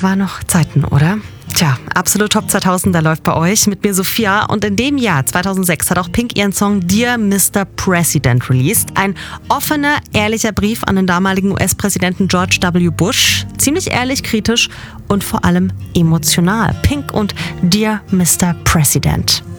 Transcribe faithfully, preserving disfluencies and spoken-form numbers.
war noch Zeiten, oder? Tja, absolut Top zweitausend, da läuft bei euch mit mir Sophia. Und in dem Jahr zweitausendsechs hat auch Pink ihren Song Dear Mister President released. Ein offener, ehrlicher Brief an den damaligen U S-Präsidenten George W. Bush. Ziemlich ehrlich, kritisch und vor allem emotional. Pink und Dear Mister President.